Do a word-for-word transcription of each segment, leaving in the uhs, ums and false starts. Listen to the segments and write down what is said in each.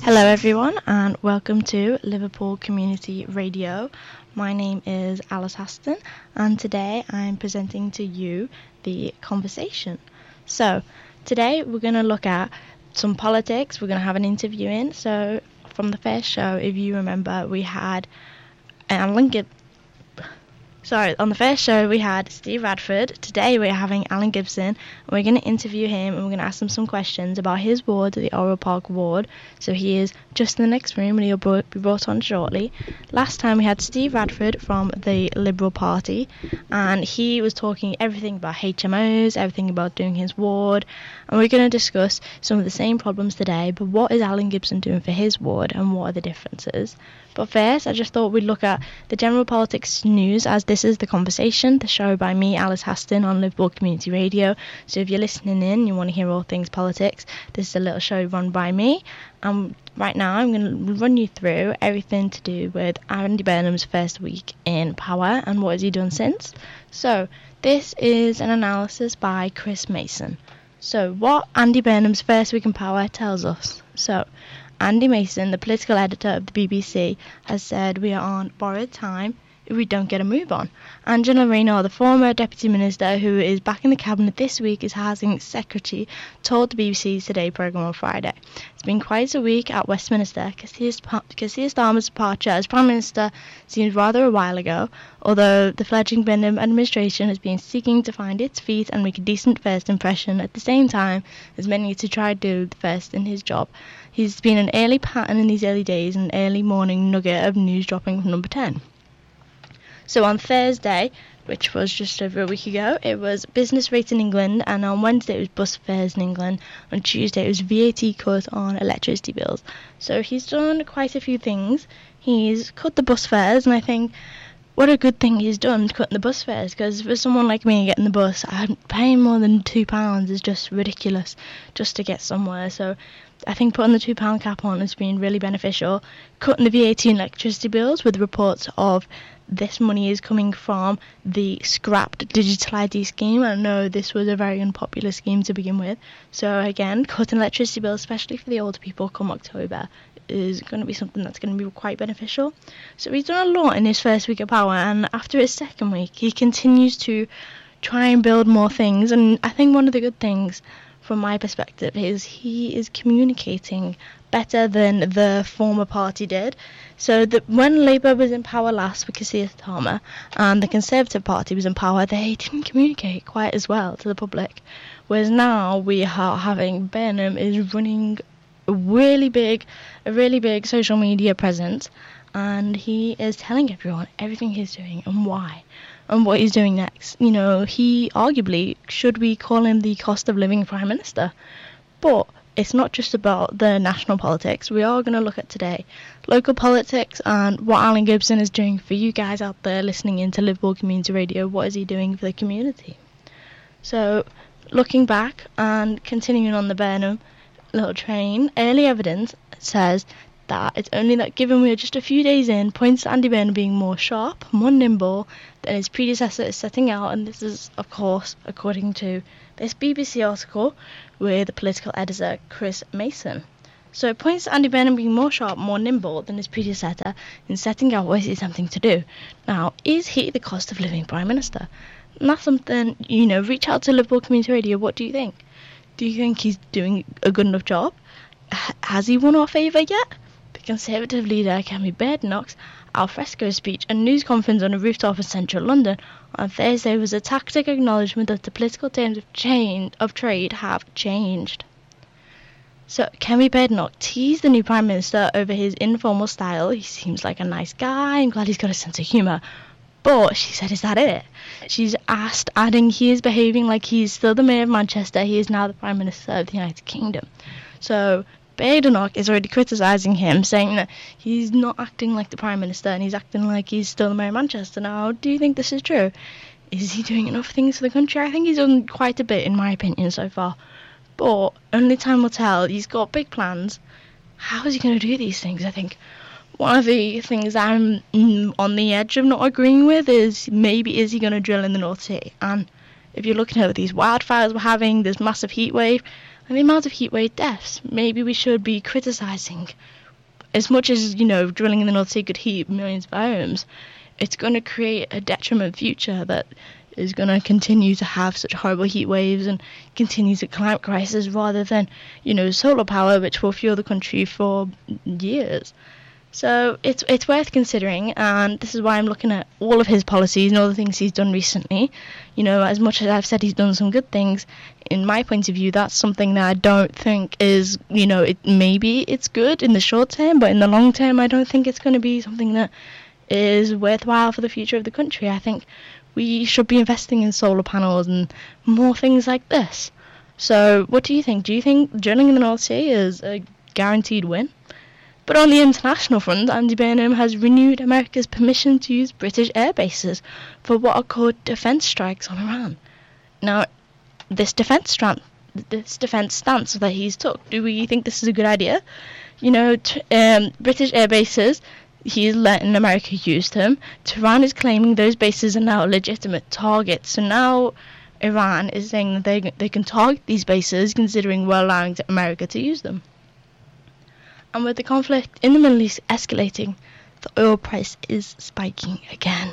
Hello everyone and welcome to Liverpool Community Radio. My name is Alice Haston and today I'm presenting to you the conversation. So today we're going to look at some politics, we're going to have an interview in. So from the first show, if you remember, we had Alan Gib- Sorry, on the first show we had Steve Radford. Today we're having Alan Gibson and we're going to interview him and we're going to ask him some questions about his ward, the Oriel Park ward. So he is just in the next room and he'll be brought on shortly. Last time we had Steve Radford from the Liberal Party and he was talking everything about H M Os, everything about doing his ward, and we're going to discuss some of the same problems today, but what is Alan Gibson doing for his ward and what are the differences? But first, I just thought we'd look at the general politics news, as this is The Conversation, the show by me, Alice Haston, on Liverpool Community Radio. So if you're listening in, you want to hear all things politics, this is a little show run by me. And right now, I'm going to run you through everything to do with Andy Burnham's first week in power and what has he done since. So this is an analysis by Chris Mason. So what Andy Burnham's first week in power tells us. So Andy Mason, the political editor of the B B C, has said we are on borrowed time if we don't get a move on. Angela Rayner, the former Deputy Minister who is back in the Cabinet this week as Housing Secretary, told the B B C's Today programme on Friday. It's been quite a week at Westminster. Keir Starmer's departure as Prime Minister seems rather a while ago, although the fledgling Burnham administration has been seeking to find its feet and make a decent first impression at the same time as many to try to do the first in his job. He's been an early pattern in these early days, an early morning nugget of news dropping from number ten. So on Thursday, which was just over a week ago, it was business rates in England, and on Wednesday it was bus fares in England. On Tuesday it was V A T cut on electricity bills. So he's done quite a few things. He's cut the bus fares, and I think what a good thing he's done cutting the bus fares, because for someone like me getting the bus, I'm paying more than two pounds is just ridiculous just to get somewhere. So I think putting the two pound cap on has been really beneficial. Cutting the V A T and electricity bills with reports of this money is coming from the scrapped digital I D scheme. I know this was a very unpopular scheme to begin with. So again, cutting electricity bills, especially for the older people come October, is going to be something that's going to be quite beneficial. So he's done a lot in his first week of power, and after his second week he continues to try and build more things. And I think one of the good things from my perspective is he is communicating better than the former party did. So that when Labour was in power last with Keir Starmer and the Conservative Party was in power, they didn't communicate quite as well to the public. Whereas now we are having Burnham is running a really big, a really big social media presence, and he is telling everyone everything he's doing and why and what he's doing next. You know, he arguably, should we call him the cost of living Prime Minister? But it's not just about the national politics. We are going to look at today local politics and what Alan Gibson is doing for you guys out there listening into Liverpool Community Radio. What is he doing for the community? So looking back and continuing on the Burnham little train, early evidence says that it's only that given we are just a few days in, points to Andy Burnham being more sharp, more nimble than his predecessor is setting out, and this is, of course, according to this B B C article with political editor Chris Mason. So it points to Andy Burnham being more sharp, more nimble than his predecessor in setting out what is something to do. Now, is he the cost of living Prime Minister? And that's something, you know, reach out to Liverpool Community Radio. What do you think? Do you think he's doing a good enough job? H- has he won our favour yet? The Conservative leader Kemi Badenoch's alfresco speech and news conference on a rooftop in central London on Thursday was a tacit acknowledgement that the political terms of, change, of trade have changed. So Kemi Badenoch teased the new Prime Minister over his informal style. He seems like a nice guy. I'm glad he's got a sense of humour. But she said, is that it? She's asked, adding he is behaving like he's still the Mayor of Manchester. He is now the Prime Minister of the United Kingdom. So Badenoch is already criticising him, saying that he's not acting like the Prime Minister and he's acting like he's still the Mayor of Manchester. Now, do you think this is true? Is he doing enough things for the country? I think he's done quite a bit, in my opinion, so far. But only time will tell. He's got big plans. How is he going to do these things? I think one of the things I'm mm, on the edge of not agreeing with is maybe is he going to drill in the North Sea? And if you're looking at these wildfires we're having, this massive heat wave, and the amount of heat wave deaths, maybe we should be criticising as much as, you know, drilling in the North Sea could heat millions of homes, it's going to create a detriment future that is going to continue to have such horrible heat waves and continue to climate crisis, rather than, you know, solar power, which will fuel the country for years. So it's it's worth considering, and this is why I'm looking at all of his policies and all the things he's done recently. You know, as much as I've said he's done some good things, in my point of view, that's something that I don't think is, you know, it maybe it's good in the short term, but in the long term, I don't think it's going to be something that is worthwhile for the future of the country. I think we should be investing in solar panels and more things like this. So what do you think? Do you think drilling in the North Sea is a guaranteed win? But on the international front, Andy Burnham has renewed America's permission to use British air bases for what are called defence strikes on Iran. Now, this defence stance, this defence stance that he's took, do we think this is a good idea? You know, t- um, British air bases, he's letting America use them. Tehran is claiming those bases are now legitimate targets. So now Iran is saying that they they can target these bases, considering we're allowing America to use them. And with the conflict in the Middle East escalating, the oil price is spiking again.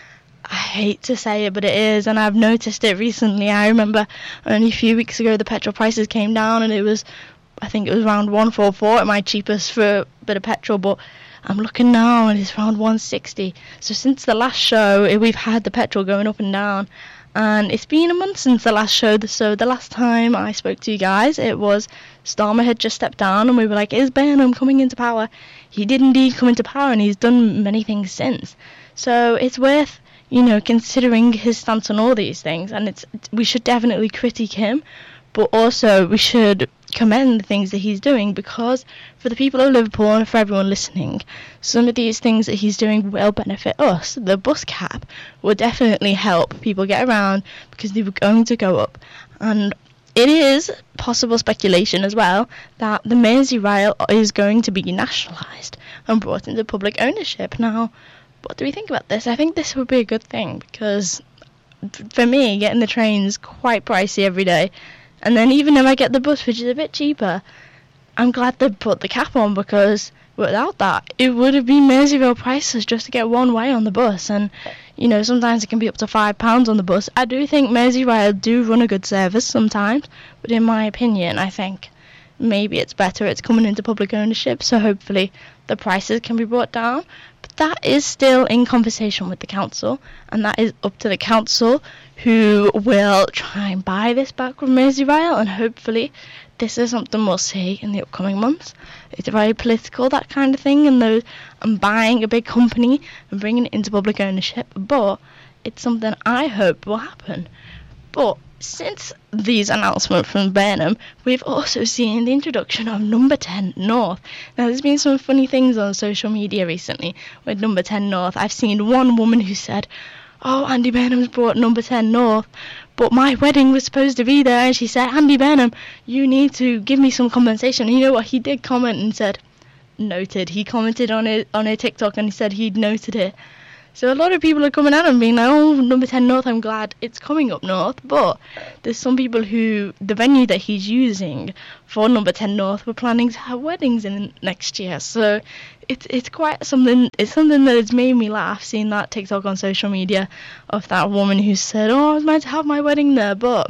I hate to say it, but it is, and I've noticed it recently. I remember only a few weeks ago the petrol prices came down, and it was, I think it was around one forty-four at my cheapest for a bit of petrol, but I'm looking now and it's around one sixty. So since the last show, we've had the petrol going up and down. And it's been a month since the last show, so the last time I spoke to you guys, it was Starmer had just stepped down, and we were like, is Burnham coming into power? He did indeed come into power, and he's done many things since. So it's worth, you know, considering his stance on all these things, and it's we should definitely critique him, but also we should commend the things that he's doing, because for the people of Liverpool and for everyone listening, some of these things that he's doing will benefit us. The bus cap will definitely help people get around, because they were going to go up, and it is possible speculation as well that the Merseyrail is going to be nationalised and brought into public ownership. Now, what do we think about this? I think this would be a good thing, because for me, getting the train is quite pricey every day. And then even if I get the bus, which is a bit cheaper, I'm glad they put the cap on, because without that, it would have been Merseyrail prices just to get one way on the bus. And, you know, sometimes it can be up to five pounds on the bus. I do think Merseyrail do run a good service sometimes, but in my opinion, I think maybe it's better it's coming into public ownership, so hopefully the prices can be brought down. But that is still in conversation with the council, and that is up to the council, who will try and buy this back from Merseyrail, and hopefully this is something we'll see in the upcoming months. It's very political, that kind of thing, and those and buying a big company and bringing it into public ownership, but it's something I hope will happen. But since these announcements from Burnham, we've also seen the introduction of Number ten North. Now, there's been some funny things on social media recently with Number ten North. I've seen one woman who said, oh, Andy Burnham's brought Number ten North, but my wedding was supposed to be there, and she said, Andy Burnham, you need to give me some compensation. And you know what? He did comment and said, noted. He commented on it on a TikTok, and he said he'd noted it. So a lot of people are coming at him being like, oh, Number ten North, I'm glad it's coming up north. But there's some people who, the venue that he's using for Number ten North, were planning to have weddings in next year. So it's it's quite something, it's something that has made me laugh, seeing that TikTok on social media of that woman who said, oh, I was meant to have my wedding there. But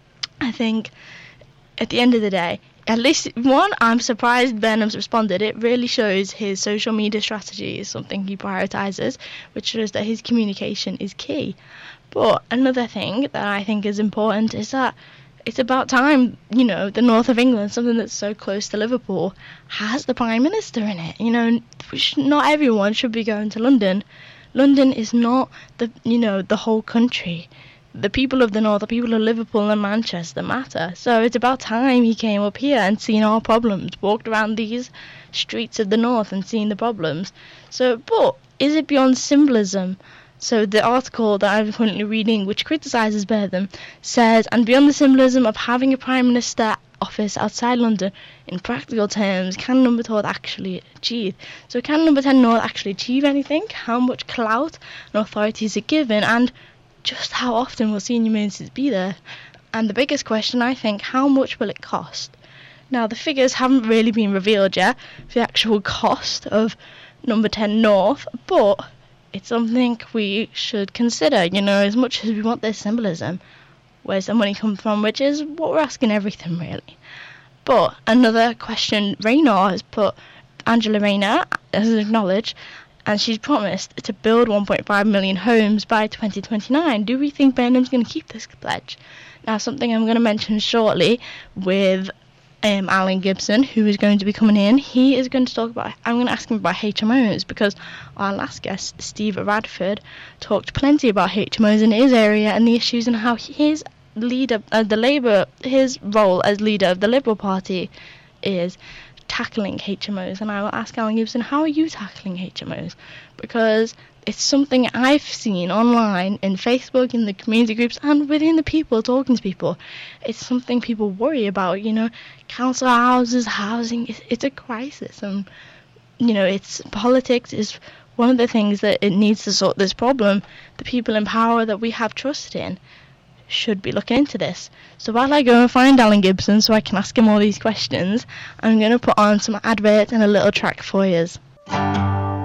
I think at the end of the day, at least, one, I'm surprised Burnham's responded. It really shows his social media strategy is something he prioritises, which shows that his communication is key. But another thing that I think is important is that it's about time, you know, the north of England, something that's so close to Liverpool, has the Prime Minister in it. You know, not everyone should be going to London. London is not the, you know, the whole country. The people of the north, the people of Liverpool and Manchester matter. So it's about time he came up here and seen our problems, walked around these streets of the north and seen the problems. So, but is it beyond symbolism? So the article that I'm currently reading, which criticises Burnham, says, and beyond the symbolism of having a Prime Minister office outside London, in practical terms, can Number ten North actually achieve? So can Number ten North actually achieve anything? How much clout and authority is it given? And just how often will senior ministers be there? And the biggest question, I think, how much will it cost? Now, the figures haven't really been revealed yet for the actual cost of Number ten North, but it's something we should consider, you know, as much as we want this symbolism. Where's the money come from? Which is what we're asking everything, really. But another question Rayner has put, Angela Rayner has acknowledged, and she's promised to build one point five million homes by twenty twenty-nine. Do we think Burnham's going to keep this pledge? Now, something I'm going to mention shortly with um, Alan Gibson, who is going to be coming in, he is going to talk about, I'm going to ask him about H M Os, because our last guest, Steve Radford, talked plenty about H M Os in his area and the issues and how his leader, uh, the Labour, his role as leader of the Liberal Party is tackling H M Os. And I will ask Alan Gibson, how are you tackling H M Os? Because it's something I've seen online, in Facebook, in the community groups, and within the people, talking to people. It's something people worry about, you know, council houses, housing, it's, it's a crisis. And, you know, it's politics is one of the things that it needs to sort this problem. The people in power that we have trust in should be looking into this. So while I go and find Alan Gibson so I can ask him all these questions, I'm going to put on some adverts and a little track for yous.